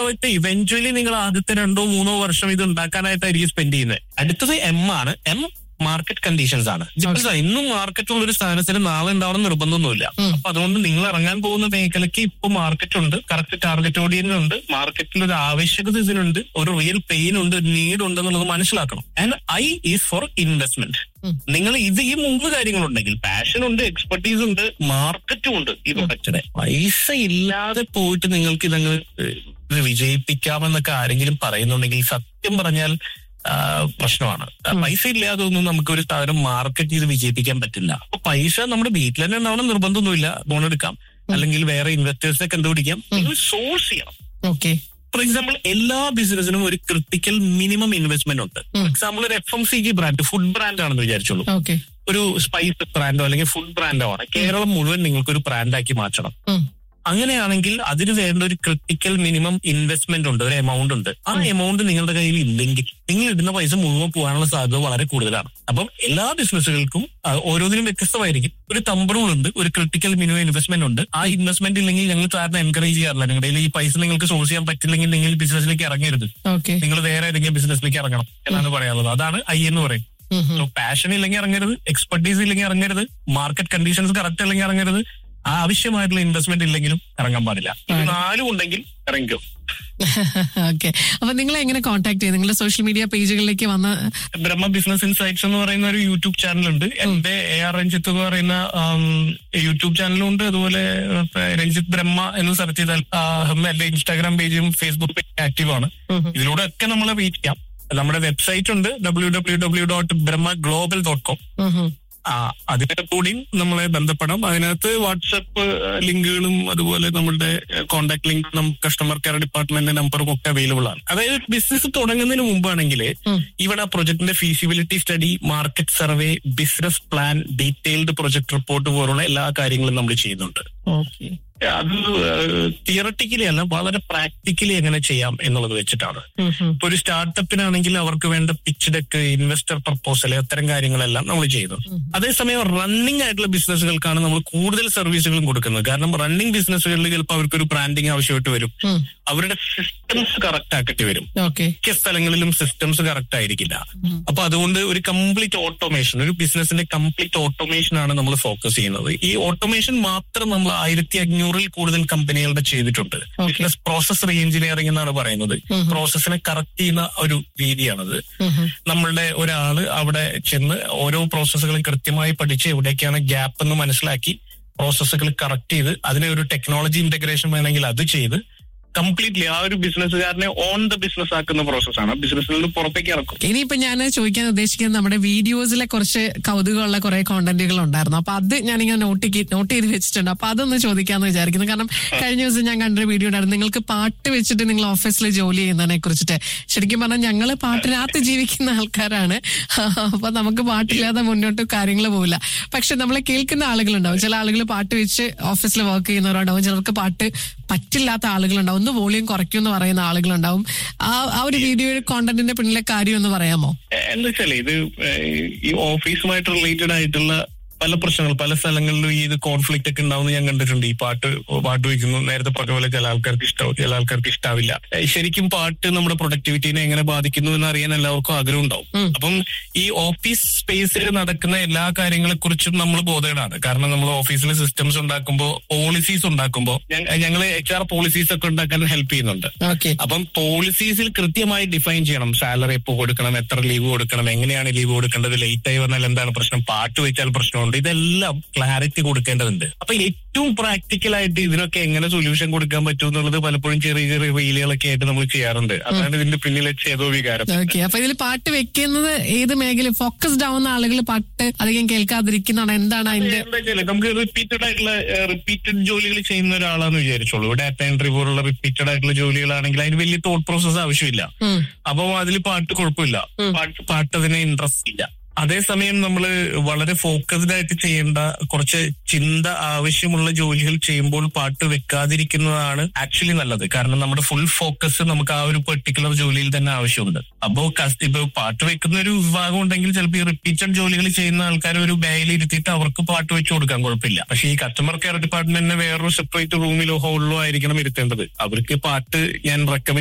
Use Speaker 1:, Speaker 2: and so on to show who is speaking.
Speaker 1: Eventually നിങ്ങൾ ആദ്യത്തെ 2-3 വർഷം ഇത് ഉണ്ടാക്കാനായിട്ടായിരിക്കും സ്പെൻഡ് ചെയ്യുന്നത്. അടുത്തത് എം ആണ്. എം മാർക്കറ്റ് കണ്ടീഷൻസ് ആണ്. ഇന്നും മാർക്കറ്റുള്ള ഒരു സ്ഥാനത്തിന് നാളെ ഉണ്ടാവണം നിർബന്ധമൊന്നുമില്ല. അപ്പൊ അതുകൊണ്ട് നിങ്ങൾ ഇറങ്ങാൻ പോകുന്ന മേഖലയ്ക്ക് ഇപ്പൊ മാർക്കറ്റ് ഉണ്ട്, കറക്റ്റ് ടാർഗറ്റ് ഓഡിയൻസ് ഉണ്ട്, മാർക്കറ്റിൽ ഒരു ആവശ്യകത ഇതിനുണ്ട്, ഒരു റിയൽ പെയിൻ ഉണ്ട്, ഒരു നീഡ് ഉണ്ട് എന്നുള്ളത് മനസ്സിലാക്കണം. And I is four investment. നിങ്ങൾ ഇത് ഈ 3 കാര്യങ്ങളുണ്ടെങ്കിൽ, പാഷൻ ഉണ്ട്, എക്സ്പെർട്ടീസ് ഉണ്ട്, മാർക്കറ്റും ഉണ്ട് ഈ പ്രൊഡക്റ്റിനെ, പൈസ ഇല്ലാതെ പോയിട്ട് നിങ്ങൾക്ക് ഇതങ്ങ് വിജയിപ്പിക്കാമെന്നൊക്കെ ആരെങ്കിലും പറയുന്നുണ്ടെങ്കിൽ സത്യം പറഞ്ഞാൽ പ്രശ്നമാണ്. പൈസ ഇല്ലാതെ ഒന്നും നമുക്ക് ഒരു സാധനം മാർക്കറ്റ് ചെയ്ത് വിജയിപ്പിക്കാൻ പറ്റില്ല. അപ്പൊ പൈസ നമ്മുടെ വീട്ടിൽ തന്നെ ഉണ്ടാവണം നിർബന്ധമൊന്നുമില്ല. ലോൺ എടുക്കാം, അല്ലെങ്കിൽ വേറെ ഇൻവെസ്റ്റേഴ്സിനെ കണ്ടുപിടിക്കാം, നിങ്ങൾ സോഴ്സ് ചെയ്യണം. ഫോർ എക്സാമ്പിൾ, എല്ലാ ബിസിനസിനും ഒരു ക്രിട്ടിക്കൽ മിനിമം ഇൻവെസ്റ്റ്മെന്റ് ഉണ്ട്. ഫോർ എക്സാമ്പിൾ, ഒരു FMCG ബ്രാൻഡ്, ഫുഡ് ബ്രാൻഡ് ആണെന്ന് വിചാരിച്ചോളൂ. ഒരു സ്പൈസ് ബ്രാൻഡോ അല്ലെങ്കിൽ ഫുഡ് ബ്രാൻഡോ ആണ്. കേരളം മുഴുവൻ നിങ്ങൾക്ക് ഒരു ബ്രാൻഡാക്കി മാറ്റണം. അങ്ങനെയാണെങ്കിൽ അതിന് വേണ്ട ഒരു ക്രിട്ടിക്കൽ മിനിമം ഇൻവെസ്റ്റ്മെന്റ് ഉണ്ട്, ഒരു എമൗണ്ട് ഉണ്ട്. ആ എമൗണ്ട് നിങ്ങളുടെ കയ്യിൽ ഇല്ലെങ്കിൽ നിങ്ങൾ ഇടുന്ന പൈസ മുഴുവൻ പോകാനുള്ള സാധ്യത വളരെ കൂടുതലാണ്. അപ്പം എല്ലാ ബിസിനസ്സുകൾക്കും ഓരോന്നിനും വ്യത്യസ്തമായിരിക്കും. ഒരു തമ്പ് റൂൾ ഉണ്ട്, ഒരു ക്രിട്ടിക്കൽ മിനിമം ഇൻവെസ്റ്റ്മെന്റ് ഉണ്ട്. ആ ഇൻവെസ്റ്റ്മെന്റ് ഇല്ലെങ്കിൽ ഞങ്ങൾ സാറിന് എൻകറേജ് ചെയ്യാറില്ല. നിങ്ങളുടെ ഈ പൈസ നിങ്ങൾക്ക് സോഴ്സ് ചെയ്യാൻ പറ്റില്ലെങ്കിൽ നിങ്ങൾ ബിസിനസ്സിലേക്ക് ഇറങ്ങരുത്, നിങ്ങൾ വേറെ ഏതെങ്കിലും ബിസിനസ്സിലേക്ക് ഇറങ്ങണം എന്നാണ് പറയാനുള്ളത്. അതാണ് എന്ന് പറയും. പാഷൻ ഇല്ലെങ്കിൽ ഇറങ്ങരുത്, എക്സ്പെർട്ടീസ് ഇല്ലെങ്കിൽ ഇറങ്ങരുത്, മാർക്കറ്റ് കണ്ടീഷൻസ് കറക്റ്റ് അല്ലെങ്കിൽ ഇറങ്ങരുത്, ആവശ്യമായിട്ടുള്ള ഇൻവെസ്റ്റ്മെന്റ് ഇല്ലെങ്കിലും ഇറങ്ങാൻ പാടില്ല. 4 ഉണ്ടെങ്കിൽ ഇറങ്ങിക്കോ.
Speaker 2: ഓക്കെ, അപ്പൊ നിങ്ങളെ എങ്ങനെ കോൺടാക്ട് ചെയ്യും? നിങ്ങളുടെ സോഷ്യൽ മീഡിയ പേജുകളിലേക്ക് വന്ന
Speaker 1: ബ്രഹ്മ ബിസിനസ് ഇൻസൈറ്റ്സ് എന്ന് പറയുന്ന ഒരു യൂട്യൂബ് ചാനലുണ്ട്. എന്റെ AR രഞ്ജിത്ത് എന്ന് പറയുന്ന യൂട്യൂബ് ചാനലും ഉണ്ട്. അതുപോലെ രഞ്ജിത്ത് ബ്രഹ്മ എന്ന് സെർച്ച് ചെയ്താൽ എന്റെ ഇൻസ്റ്റാഗ്രാം പേജും ഫേസ്ബുക്ക് പേജും ആക്റ്റീവ് ആണ്. ഇതിലൂടെ ഒക്കെ നമ്മളെ റീച്ച് ചെയ്യാം. നമ്മുടെ വെബ്സൈറ്റ് ഉണ്ട്, www.brahmaglobal.com. അതിനെ കൂടിയും നമ്മളെ ബന്ധപ്പെടാം. അതിനകത്ത് വാട്സപ്പ് ലിങ്കുകളും അതുപോലെ നമ്മുടെ contact link, customer care department നമ്പറും ഒക്കെ അവൈലബിൾ ആണ്. അതായത് ബിസിനസ് തുടങ്ങുന്നതിന് മുമ്പാണെങ്കിൽ ഇവിടെ പ്രൊജക്ടിന്റെ feasibility study, market survey, business plan, detailed project report പോലുള്ള എല്ലാ കാര്യങ്ങളും നമ്മൾ ചെയ്യുന്നുണ്ട്. അത് തിയറട്ടിക്കലി അല്ല, വളരെ പ്രാക്ടിക്കലി എങ്ങനെ ചെയ്യാം എന്നുള്ളത് വെച്ചിട്ടാണ്. ഇപ്പൊ ഒരു സ്റ്റാർട്ടപ്പിനാണെങ്കിൽ അവർക്ക് വേണ്ട പിച്ച് ഡെക്ക്, ഇൻവെസ്റ്റർ പ്രപ്പോസൽ, അത്തരം കാര്യങ്ങളെല്ലാം നമ്മൾ ചെയ്യുന്നു. അതേസമയം റണ്ണിംഗ് ആയിട്ടുള്ള ബിസിനസ്സുകൾക്കാണ് നമ്മൾ കൂടുതൽ സർവീസുകളും കൊടുക്കുന്നത്. കാരണം റണ്ണിംഗ് ബിസിനസ്സുകളിൽ ചിലപ്പോൾ അവർക്കൊരു ബ്രാൻഡിങ് ആവശ്യമായിട്ട് വരും, അവരുടെ സിസ്റ്റംസ് കറക്റ്റ് ആക്കേണ്ടി വരും. മിക്ക സ്ഥലങ്ങളിലും സിസ്റ്റംസ് കറക്റ്റ് ആയിരിക്കില്ല. അപ്പൊ അതുകൊണ്ട് ഒരു കംപ്ലീറ്റ് ഓട്ടോമേഷൻ, ഒരു ബിസിനസിന്റെ കംപ്ലീറ്റ് ഓട്ടോമേഷൻ ആണ് നമ്മൾ ഫോക്കസ് ചെയ്യുന്നത്. ഈ ഓട്ടോമേഷൻ മാത്രം നമ്മൾ 1500 കൂടുതൽ കമ്പനികളുടെ ചെയ്തിട്ടുണ്ട്. ബിസിനസ് പ്രോസസ് റീ എഞ്ചിനീയറിംഗ് എന്നാണ് പറയുന്നത്. പ്രോസസ്സിനെ കറക്റ്റ് ചെയ്യുന്ന ഒരു രീതിയാണത്. നമ്മളുടെ ഒരാള് അവിടെ ചെന്ന് ഓരോ പ്രോസസ്സുകളും കൃത്യമായി പഠിച്ച് എവിടേക്കാണ് ഗ്യാപ്പ് എന്ന് മനസ്സിലാക്കി പ്രോസസ്സുകൾ കറക്റ്റ് ചെയ്ത് അതിനെ ഒരു ടെക്നോളജി ഇന്റഗ്രേഷൻ വേണമെങ്കിൽ അത് ചെയ്ത് കംപ്ലീറ്റ്ലി ആ ഒരു ബിസിനസ്സുകാരനെ ഓൺ ദ ബിസിനസ് ആക്കുന്ന പ്രോസസ്സാണ്. ബിസിനസ്സിൽ നിന്ന് പുറത്തേക്ക് ഇറക്കും.
Speaker 2: ഇനിയിപ്പോ ഞാൻ ചോദിക്കാൻ ഉദ്ദേശിക്കുന്നത്, നമ്മുടെ വീഡിയോസിലെ കുറച്ച് കൗതുകമുള്ള കുറെ കോണ്ടന്റുകൾ ഉണ്ടായിരുന്നു. അപ്പൊ അത് ഞാനിങ്ങനെ നോട്ട് ചെയ്ത് വെച്ചിട്ടുണ്ട്. അപ്പൊ അതൊന്ന് ചോദിക്കാന്ന് വിചാരിക്കുന്നു. കാരണം കഴിഞ്ഞ ദിവസം ഞാൻ കണ്ടൊരു വീഡിയോ ഉണ്ടായിരുന്നു, നിങ്ങൾക്ക് പാട്ട് വെച്ചിട്ട് നിങ്ങൾ ഓഫീസിൽ ജോലി ചെയ്യുന്നതിനെ കുറിച്ചിട്ട്. ശരിക്കും പറഞ്ഞാൽ ഞങ്ങള് പാട്ടിനകത്ത് ജീവിക്കുന്ന ആൾക്കാരാണ്. അപ്പൊ നമുക്ക് പാട്ടില്ലാതെ മുന്നോട്ട് കാര്യങ്ങൾ പോവില്ല. പക്ഷെ നമ്മളെ കേൾക്കുന്ന ആളുകളുണ്ടാവും. ചില ആളുകൾ പാട്ട് വെച്ച് ഓഫീസിൽ വർക്ക് ചെയ്യുന്നവരുണ്ടാവും, ചിലർക്ക് പാട്ട് പറ്റില്ലാത്ത ആളുകളുണ്ടാവും, ഒന്ന് വോളിയം കുറയ്ക്കുമെന്ന് പറയുന്ന ആളുകളുണ്ടാവും. ആ ഒരു വീഡിയോ കോണ്ടന്റിന്റെ പിന്നിലെ കാര്യം ഒന്ന് പറയാമോ?
Speaker 1: എന്താ വെച്ചാൽ ഇത് ഈ ഓഫീസുമായിട്ട് റിലേറ്റഡ് ആയിട്ടുള്ള പല പ്രശ്നങ്ങൾ പല സ്ഥലങ്ങളിലും ഈ ഇത് കോൺഫ്ലിക്റ്റ് ഒക്കെ ഉണ്ടാവുന്ന ഞാൻ കണ്ടിട്ടുണ്ട്. ഈ പാട്ട് വയ്ക്കുന്നു, നേരത്തെ പറഞ്ഞ പോലെ ചില ആൾക്കാർക്ക് ഇഷ്ടാവും, ചില ആൾക്കാർക്ക് ഇഷ്ടാവില്ല. ശരിക്കും പാട്ട് നമ്മുടെ പ്രൊഡക്ടിവിറ്റിനെ എങ്ങനെ ബാധിക്കുന്നു എന്ന് അറിയാൻ എല്ലാവർക്കും ആഗ്രഹം ഉണ്ടാവും. അപ്പം ഈ ഓഫീസ് സ്പേസിൽ നടക്കുന്ന എല്ലാ കാര്യങ്ങളെ കുറിച്ചും നമ്മൾ ബോധേടാണ്. കാരണം നമ്മൾ ഓഫീസിലെ സിസ്റ്റംസ് ഉണ്ടാക്കുമ്പോൾ, പോളിസീസ് ഉണ്ടാക്കുമ്പോൾ ഞങ്ങൾ HR പോളിസീസ് ഒക്കെ ഉണ്ടാക്കാൻ ഹെൽപ്പ് ചെയ്യുന്നുണ്ട്. അപ്പം പോളിസീസിൽ കൃത്യമായി ഡിഫൈൻ ചെയ്യണം. സാലറി എപ്പോൾ കൊടുക്കണം, എത്ര ലീവ് കൊടുക്കണം, എങ്ങനെയാണ് ലീവ് കൊടുക്കേണ്ടത്, ലേറ്റ് ആയി വന്നാൽ എന്താണ് പ്രശ്നം, പാട്ട് വെച്ചാൽ പ്രശ്നമുണ്ട്, ഇതെല്ലാം ക്ലാരിറ്റി കൊടുക്കേണ്ടതുണ്ട്. അപ്പൊ ഏറ്റവും പ്രാക്ടിക്കൽ ആയിട്ട് ഇതിനൊക്കെ എങ്ങനെ സൊല്യൂഷൻ കൊടുക്കാൻ പറ്റും എന്നുള്ളത് പലപ്പോഴും ചെറിയ ചെറിയ റീലുകളൊക്കെ ആയിട്ട് നമ്മൾ ചെയ്യാറുണ്ട്. അതാണ് ഇതിന്റെ പിന്നിലെ ചേതോ വികാരം.
Speaker 2: അപ്പൊ ഇതിൽ പാട്ട് വെക്കുന്നത് ഏത് മേഖല ഫോക്കസ്ഡ് ആവുന്ന ആളുകൾ പാട്ട് അധികം കേൾക്കാതിരിക്കുന്നതാണ്. എന്താണ് അതിന്റെ?
Speaker 1: നമുക്ക് റിപ്പീറ്റഡ് ജോലികൾ ചെയ്യുന്ന ഒരാളാന്ന് വിചാരിച്ചോളൂ. ഡാറ്റ എൻട്രി പോലുള്ള റിപ്പീറ്റഡ് ആയിട്ടുള്ള ജോലികളാണെങ്കിൽ അതിന് വലിയ തോട്ട് പ്രോസസ് ആവശ്യമില്ല. അപ്പം അതിൽ പാട്ട് കുഴപ്പമില്ല, പാട്ട് അതിന് ഇൻട്രസ്റ്റ് ഇല്ല. അതേസമയം നമ്മൾ വളരെ ഫോക്കസ്ഡ് ആയിട്ട് ചെയ്യേണ്ട കുറച്ച് ചിന്ത ആവശ്യമുള്ള ജോലികൾ ചെയ്യുമ്പോൾ പാട്ട് വെക്കാതിരിക്കുന്നതാണ് ആക്ച്വലി നല്ലത്. കാരണം നമ്മുടെ ഫുൾ ഫോക്കസ് നമുക്ക് ആ ഒരു പെർട്ടിക്കുലർ ജോലിയിൽ തന്നെ ആവശ്യമുണ്ട്. അപ്പോ ഇപ്പൊ പാട്ട് വെക്കുന്ന ഒരു വിഭാഗം ഉണ്ടെങ്കിൽ ചിലപ്പോൾ ഈ റിപ്പീറ്റഡ് ജോലികൾ ചെയ്യുന്ന ആൾക്കാർ ഒരു ബായിൽ ഇരുത്തിയിട്ട് അവർക്ക് പാട്ട് വെച്ച് കൊടുക്കാൻ കുഴപ്പമില്ല. പക്ഷെ ഈ കസ്റ്റമർ കെയർ ഡിപ്പാർട്ട്മെന്റിനെ വേറൊരു സെപ്പറേറ്റ് റൂമിലോ ഹോളിലോ ആയിരിക്കണം ഇരുത്തേണ്ടത്. അവർക്ക് പാട്ട് ഞാൻ റെക്കമെൻഡ്